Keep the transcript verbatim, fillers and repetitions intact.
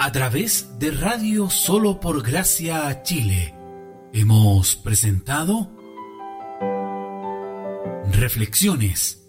A través de Radio Solo por Gracia Chile, hemos presentado Reflexiones